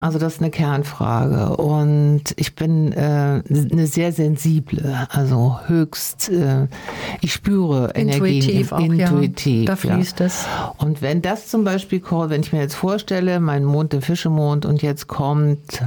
Also das ist eine Kernfrage und ich bin eine sehr sensible, also höchst, ich spüre Energien Intuitiv auch, intuitiv. Da fließt es. Und wenn das zum Beispiel kommt, wenn ich mir jetzt vorstelle, mein Mond, der Fischemond und jetzt kommt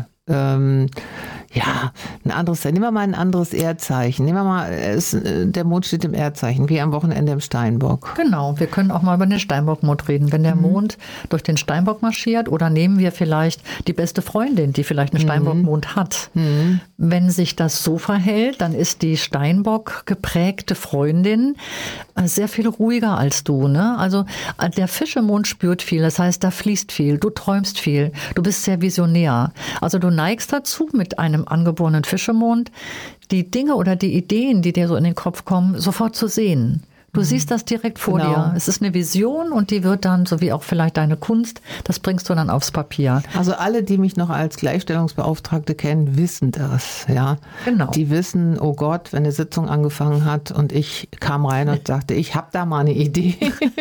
ein anderes, nehmen wir mal ein anderes Erdzeichen. Nehmen wir mal, der Mond steht im Erdzeichen, wie am Wochenende im Steinbock. Genau, wir können auch mal über den Steinbock-Mond reden. Wenn der Mond durch den Steinbock marschiert oder nehmen wir vielleicht die beste Freundin, die vielleicht einen Steinbock-Mond hat. Wenn sich das so verhält, dann ist die Steinbock geprägte Freundin sehr viel ruhiger als du. Ne? Also der Fischemond spürt viel, das heißt, da fließt viel, du träumst viel, du bist sehr visionär. Also du neigst dazu, mit einem angeborenen Fischemond die Dinge oder die Ideen, die dir so in den Kopf kommen, sofort zu sehen. Du siehst das direkt vor dir. Es ist eine Vision und die wird dann, so wie auch vielleicht deine Kunst, das bringst du dann aufs Papier. Also alle, die mich noch als Gleichstellungsbeauftragte kennen, wissen das. Ja? Genau. Die wissen, oh Gott, wenn eine Sitzung angefangen hat und ich kam rein und sagte, ich habe da mal eine Idee,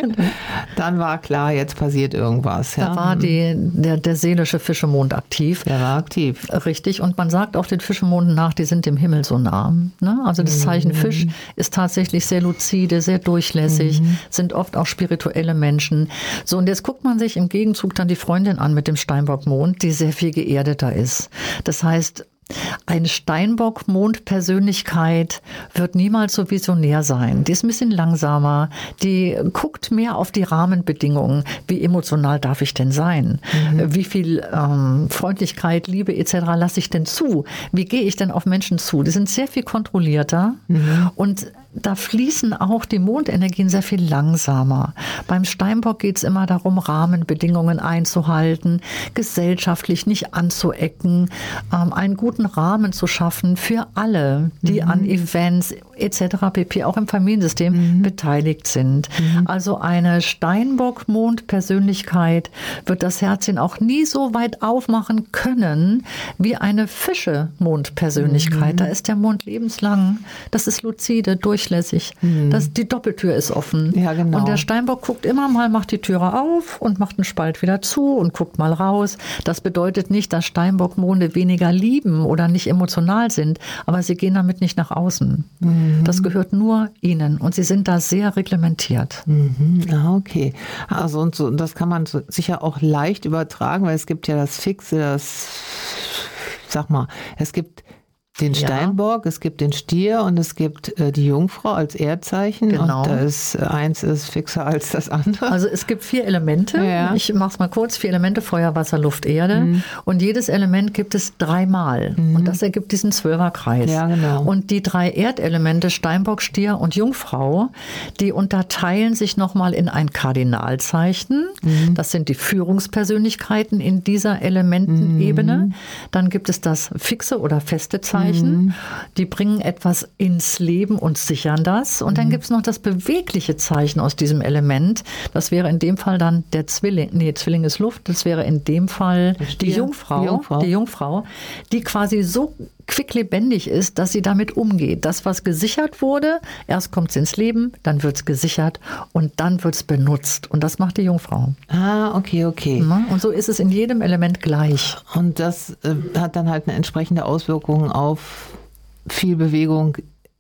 dann war klar, jetzt passiert irgendwas. Ja? Da war der seelische Fischemond aktiv. Der war aktiv. Richtig. Und man sagt auch den Fischemonden nach, die sind dem Himmel so nah. Ne? Also das Zeichen Fisch ist tatsächlich sehr luzide, sehr durchlässig, sind oft auch spirituelle Menschen. So, und jetzt guckt man sich im Gegenzug dann die Freundin an mit dem Steinbock-Mond, die sehr viel geerdeter ist. Das heißt, eine Steinbock-Mond-Persönlichkeit wird niemals so visionär sein. Die ist ein bisschen langsamer. Die guckt mehr auf die Rahmenbedingungen. Wie emotional darf ich denn sein? Wie viel Freundlichkeit, Liebe etc. lasse ich denn zu? Wie gehe ich denn auf Menschen zu? Die sind sehr viel kontrollierter und da fließen auch die Mondenergien sehr viel langsamer. Beim Steinbock geht es immer darum, Rahmenbedingungen einzuhalten, gesellschaftlich nicht anzuecken, einen guten Rahmen zu schaffen für alle, die an Events etc. pp. Auch im Familiensystem beteiligt sind. Also eine Steinbock-Mond-Persönlichkeit wird das Herzchen auch nie so weit aufmachen können wie eine Fische-Mond-Persönlichkeit. Da ist der Mond lebenslang, das ist luzide, durchlässig. Die Doppeltür ist offen. Ja, genau. Und der Steinbock guckt immer mal, macht die Türe auf und macht einen Spalt wieder zu und guckt mal raus. Das bedeutet nicht, dass Steinbock-Monde weniger lieben oder nicht emotional sind, aber sie gehen damit nicht nach außen. Das gehört nur ihnen und sie sind da sehr reglementiert. Okay. Also und so, das kann man so sicher auch leicht übertragen, weil es gibt ja das Fixe, es gibt den Steinbock, es gibt den Stier und es gibt die Jungfrau als Erdzeichen. Genau. Und eins ist fixer als das andere. Also es gibt 4 Elemente. Ja. Ich mache es mal kurz. 4 Elemente, Feuer, Wasser, Luft, Erde. Und jedes Element gibt es 3-mal. Und das ergibt diesen 12er-Kreis. Ja, genau. Und die 3 Erdelemente, Steinbock, Stier und Jungfrau, die unterteilen sich nochmal in ein Kardinalzeichen. Das sind die Führungspersönlichkeiten in dieser Elementenebene. Dann gibt es das fixe oder feste Zeichen. Die bringen etwas ins Leben und sichern das. Und dann gibt es noch das bewegliche Zeichen aus diesem Element. Das wäre in dem Fall dann der Zwilling. Nee, Zwilling ist Luft. Das wäre in dem Fall die Jungfrau, die quasi so quicklebendig ist, dass sie damit umgeht. Das, was gesichert wurde, erst kommt es ins Leben, dann wird es gesichert und dann wird es benutzt. Und das macht die Jungfrau. Ah, okay. Und so ist es in jedem Element gleich. Und das hat dann halt eine entsprechende Auswirkung auf viel Bewegung,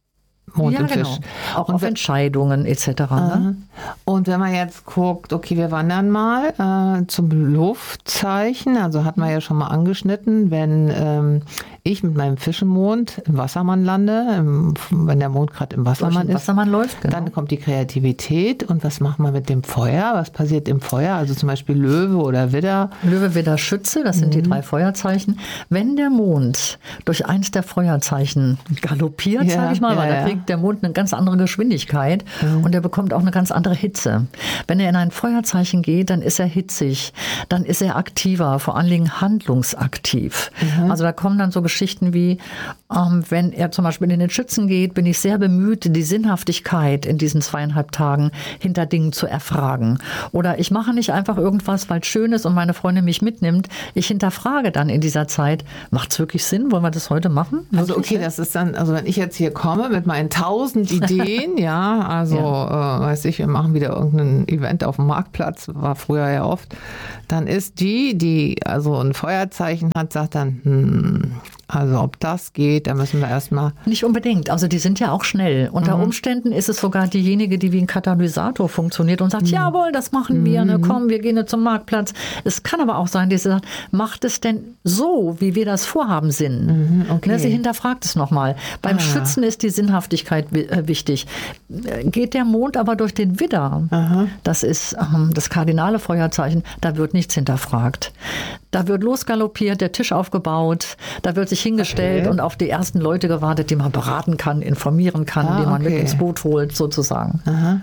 Mond und Fisch. Auch auf Entscheidungen etc. Ne? Und wenn man jetzt guckt, okay, wir wandern mal zum Luftzeichen, also hat man ja schon mal angeschnitten, wenn ich mit meinem Fischemond im Wassermann lande, wenn der Mond gerade im Wassermann ist, läuft, genau. Dann kommt die Kreativität. Und was macht man mit dem Feuer? Was passiert im Feuer? Also zum Beispiel Löwe oder Widder. Löwe, Widder, Schütze, das sind die 3 Feuerzeichen. Wenn der Mond durch eins der Feuerzeichen galoppiert, sage ich mal, weil da kriegt der Mond eine ganz andere Geschwindigkeit und er bekommt auch eine ganz andere Hitze. Wenn er in ein Feuerzeichen geht, dann ist er hitzig, dann ist er aktiver, vor allen Dingen handlungsaktiv. Also da kommen dann so Geschichten wie, wenn er zum Beispiel in den Schützen geht, bin ich sehr bemüht, die Sinnhaftigkeit in diesen 2,5 Tagen hinter Dingen zu erfragen. Oder ich mache nicht einfach irgendwas, weil es schön ist und meine Freundin mich mitnimmt. Ich hinterfrage dann in dieser Zeit, macht es wirklich Sinn? Wollen wir das heute machen? Also okay, das ist dann, also wenn ich jetzt hier komme mit meinen ein 1000 Ideen, ja, also weiß ich, wir machen wieder irgendein Event auf dem Marktplatz, war früher ja oft, dann ist die also ein Feuerzeichen hat, sagt dann, also ob das geht, da müssen wir erstmal... Nicht unbedingt, also die sind ja auch schnell. Unter Umständen ist es sogar diejenige, die wie ein Katalysator funktioniert und sagt, jawohl, das machen wir, ne, komm, wir gehen jetzt zum Marktplatz. Es kann aber auch sein, dass sie sagt, macht es denn so, wie wir das vorhaben, Sinn? Okay. Ne, sie hinterfragt es nochmal. Beim Schützen ist die Sinnhaftigkeit wichtig. Geht der Mond aber durch den Widder, das ist das kardinale Feuerzeichen, da wird nichts hinterfragt. Da wird losgaloppiert, der Tisch aufgebaut, da wird sich hingestellt und auf die ersten Leute gewartet, die man beraten kann, informieren kann, die man mit ins Boot holt, sozusagen.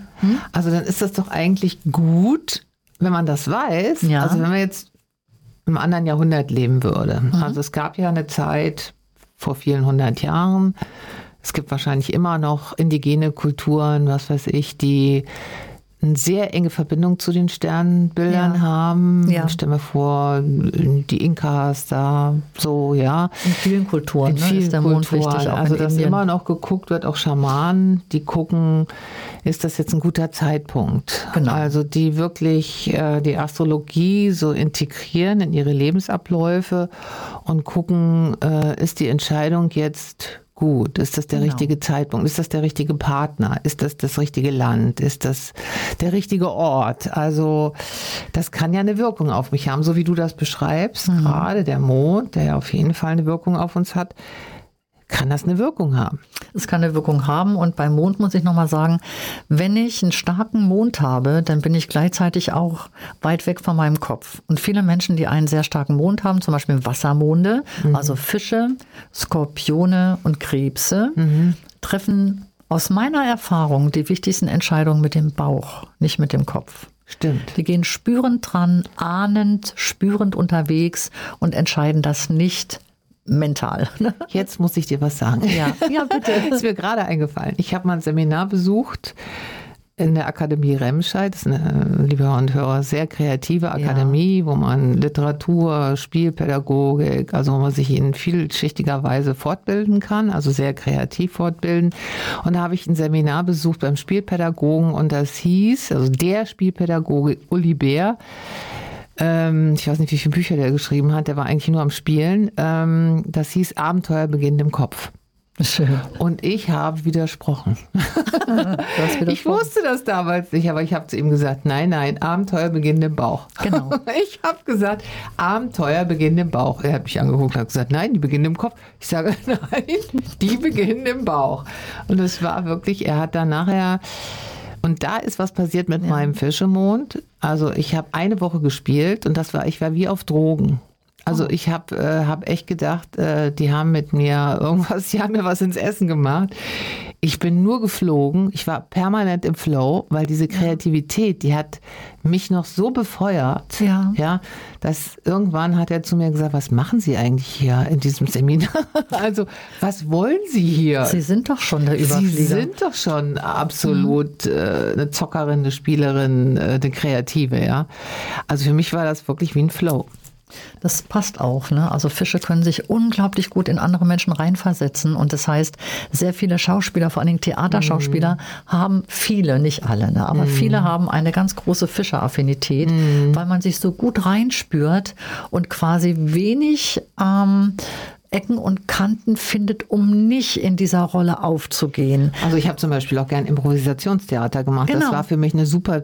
Also dann ist das doch eigentlich gut, wenn man das weiß. Ja. Also wenn man jetzt im anderen Jahrhundert leben würde. Also es gab ja eine Zeit vor vielen 100 Jahren, es gibt wahrscheinlich immer noch indigene Kulturen, was weiß ich, die eine sehr enge Verbindung zu den Sternbildern haben. Ja. Ich stelle mir vor, die Inkas da so, ja. In vielen Kulturen ist der Mond wichtig. Auch also in dass Indien. immer noch geguckt wird, auch Schamanen, die gucken, ist das jetzt ein guter Zeitpunkt? Genau. Also die wirklich die Astrologie so integrieren in ihre Lebensabläufe und gucken, ist die Entscheidung jetzt gut? Ist das der richtige Zeitpunkt? Ist das der richtige Partner? Ist das das richtige Land? Ist das der richtige Ort? Also das kann ja eine Wirkung auf mich haben, so wie du das beschreibst. Gerade der Mond, der ja auf jeden Fall eine Wirkung auf uns hat, kann das eine Wirkung haben. Es kann eine Wirkung haben und beim Mond muss ich nochmal sagen, wenn ich einen starken Mond habe, dann bin ich gleichzeitig auch weit weg von meinem Kopf. Und viele Menschen, die einen sehr starken Mond haben, zum Beispiel Wassermonde, also Fische, Skorpione und Krebse, treffen aus meiner Erfahrung die wichtigsten Entscheidungen mit dem Bauch, nicht mit dem Kopf. Stimmt. Die gehen spürend dran, ahnend, spürend unterwegs und entscheiden das nicht mental. Jetzt muss ich dir was sagen. Ja, bitte. Ist mir gerade eingefallen. Ich habe mal ein Seminar besucht in der Akademie Remscheid. Das ist eine, liebe Hörer und Hörer, sehr kreative Akademie, wo man Literatur, Spielpädagogik, also wo man sich in vielschichtiger Weise fortbilden kann, also sehr kreativ fortbilden. Und da habe ich ein Seminar besucht beim Spielpädagogen und das hieß, also der Spielpädagoge Uli Bär, ich weiß nicht, wie viele Bücher der geschrieben hat, der war eigentlich nur am Spielen. Das hieß Abenteuer beginnt im Kopf. Schön. Und ich habe widersprochen. Ich wusste das damals nicht, aber ich habe zu ihm gesagt, nein, Abenteuer beginnt im Bauch. Genau. Ich habe gesagt, Abenteuer beginnt im Bauch. Er hat mich angeguckt und hat gesagt, nein, die beginnen im Kopf. Ich sage, nein, die beginnen im Bauch. Und es war wirklich, er hat dann nachher... Und da ist was passiert mit meinem Fischemond. Also ich habe eine Woche gespielt und ich war wie auf Drogen. Also ich hab echt gedacht, die haben mit mir irgendwas, die haben mir was ins Essen gemacht. Ich bin nur geflogen, ich war permanent im Flow, weil diese Kreativität, die hat mich noch so befeuert, ja, dass irgendwann hat er zu mir gesagt, was machen Sie eigentlich hier in diesem Seminar? Also, was wollen Sie hier? Sie sind doch schon der Überflieger. Sie sind doch schon absolut eine Zockerin, eine Spielerin, eine Kreative, ja. Also für mich war das wirklich wie ein Flow. Das passt auch, ne? Also Fische können sich unglaublich gut in andere Menschen reinversetzen und das heißt, sehr viele Schauspieler, vor allen Dingen Theaterschauspieler, haben viele, nicht alle, ne? Aber viele haben eine ganz große Fischeraffinität, weil man sich so gut reinspürt und quasi wenig Ecken und Kanten findet, um nicht in dieser Rolle aufzugehen. Also ich habe zum Beispiel auch gern Improvisationstheater gemacht. Genau. Das war für mich eine super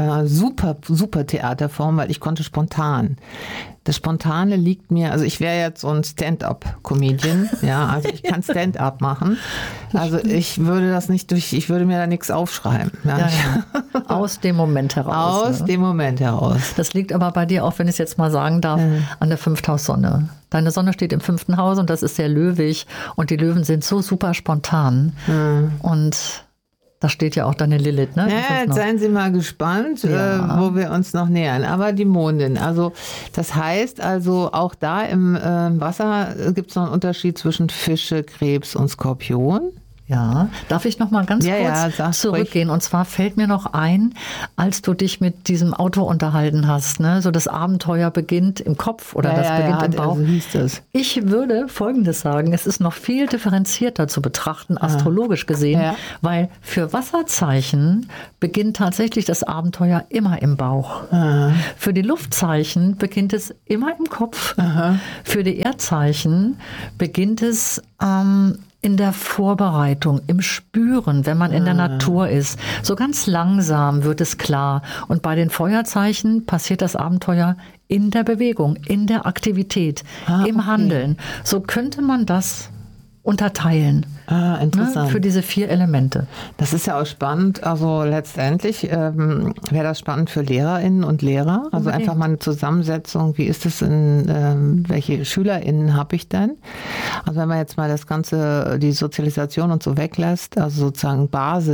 Theaterform, weil ich konnte spontan. Das Spontane liegt mir, also ich wäre jetzt so ein Stand-up-Comedian, ja, also ich kann Stand-up machen. Also ich würde mir da nichts aufschreiben. Ja. Aus dem Moment heraus. Aus dem Moment heraus. Das liegt aber bei dir auch, wenn ich es jetzt mal sagen darf, an der 5. Haussonne. Deine Sonne steht im 5. Haus und das ist sehr löwig und die Löwen sind so super spontan und da steht ja auch deine Lilith, ne? Ja, jetzt seien Sie mal gespannt, wo wir uns noch nähern. Aber die Mondin, also das heißt also auch da im Wasser gibt es noch einen Unterschied zwischen Fische, Krebs und Skorpion. Ja, darf ich noch mal ganz kurz zurückgehen? Und zwar fällt mir noch ein, als du dich mit diesem Autor unterhalten hast, ne? So das Abenteuer beginnt im Kopf oder das beginnt im Bauch. Also hieß das. Ich würde Folgendes sagen, es ist noch viel differenzierter zu betrachten, astrologisch gesehen, weil für Wasserzeichen beginnt tatsächlich das Abenteuer immer im Bauch. Für die Luftzeichen beginnt es immer im Kopf. Für die Erdzeichen beginnt es in der Vorbereitung, im Spüren, wenn man in der Natur ist. So ganz langsam wird es klar. Und bei den Feuerzeichen passiert das Abenteuer in der Bewegung, in der Aktivität, im Handeln. So könnte man das unterteilen. Interessant. Ne, für diese 4 Elemente. Das ist ja auch spannend. Also letztendlich wäre das spannend für Lehrerinnen und Lehrer. Also einfach mal eine Zusammensetzung. Wie ist es welche SchülerInnen habe ich denn? Also wenn man jetzt mal das Ganze, die Sozialisation und so weglässt, also sozusagen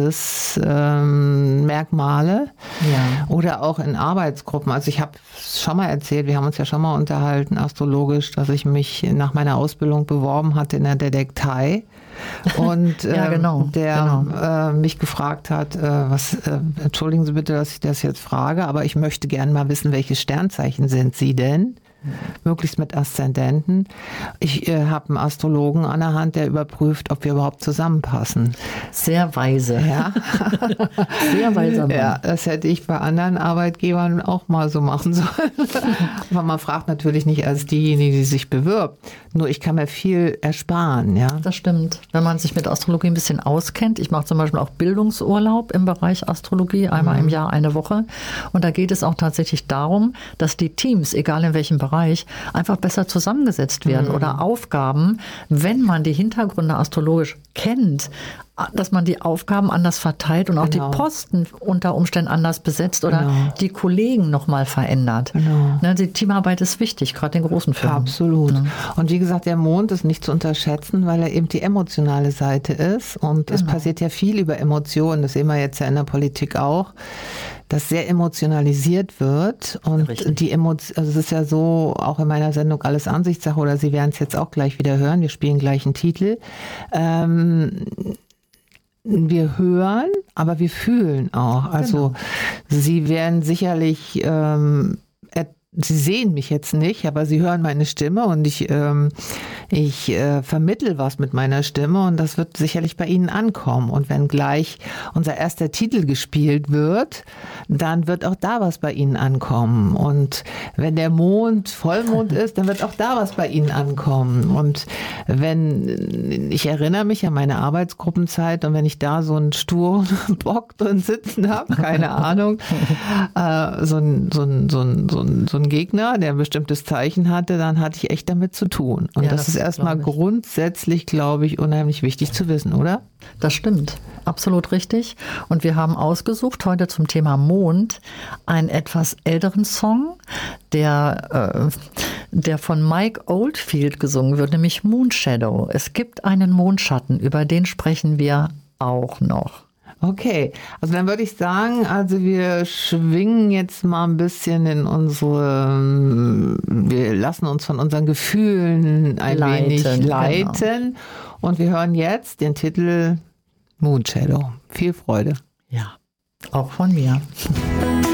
Basismerkmale oder auch in Arbeitsgruppen. Also ich habe schon mal erzählt, wir haben uns ja schon mal unterhalten, astrologisch, dass ich mich nach meiner Ausbildung beworben hatte in der Detektei. Und der mich gefragt hat, entschuldigen Sie bitte, dass ich das jetzt frage, aber ich möchte gerne mal wissen, welche Sternzeichen sind Sie denn? Möglichst mit Aszendenten. Ich habe einen Astrologen an der Hand, der überprüft, ob wir überhaupt zusammenpassen. Sehr weise. Ja. Sehr weise. Ja, das hätte ich bei anderen Arbeitgebern auch mal so machen sollen. Aber man fragt natürlich nicht als diejenige, die sich bewirbt. Nur ich kann mir viel ersparen. Ja? Das stimmt. Wenn man sich mit Astrologie ein bisschen auskennt. Ich mache zum Beispiel auch Bildungsurlaub im Bereich Astrologie, einmal im Jahr, eine Woche. Und da geht es auch tatsächlich darum, dass die Teams, egal in welchem Bereich, einfach besser zusammengesetzt werden oder Aufgaben, wenn man die Hintergründe astrologisch kennt, dass man die Aufgaben anders verteilt und auch die Posten unter Umständen anders besetzt oder die Kollegen nochmal verändert. Ne, die Teamarbeit ist wichtig, gerade in großen Firmen. Absolut. Und wie gesagt, der Mond ist nicht zu unterschätzen, weil er eben die emotionale Seite ist. Und es passiert ja viel über Emotionen, das sehen wir jetzt ja in der Politik auch, dass sehr emotionalisiert wird und die Emotion, also es ist ja so, auch in meiner Sendung Alles Ansichtssache, oder Sie werden es jetzt auch gleich wieder hören, wir spielen gleich einen Titel. Wir hören, aber wir fühlen auch. Also Sie werden sicherlich Sie sehen mich jetzt nicht, aber Sie hören meine Stimme und ich vermittle was mit meiner Stimme und das wird sicherlich bei Ihnen ankommen. Und wenn gleich unser erster Titel gespielt wird, dann wird auch da was bei Ihnen ankommen. Und wenn der Mond Vollmond ist, dann wird auch da was bei Ihnen ankommen. Und ich erinnere mich an meine Arbeitsgruppenzeit und wenn ich da so einen sturen Bock drin sitzen habe, keine Ahnung, so ein Gegner, der ein bestimmtes Zeichen hatte, dann hatte ich echt damit zu tun. Und das ist erstmal grundsätzlich, glaube ich, unheimlich wichtig zu wissen, oder? Das stimmt. Absolut richtig. Und wir haben ausgesucht heute zum Thema Mond einen etwas älteren Song, der von Mike Oldfield gesungen wird, nämlich Moonshadow. Es gibt einen Mondschatten, über den sprechen wir auch noch. Okay, also dann würde ich sagen, also wir schwingen jetzt mal ein bisschen in wir lassen uns von unseren Gefühlen ein wenig leiten. Genau. Und wir hören jetzt den Titel Moonshadow. Viel Freude. Ja, auch von mir.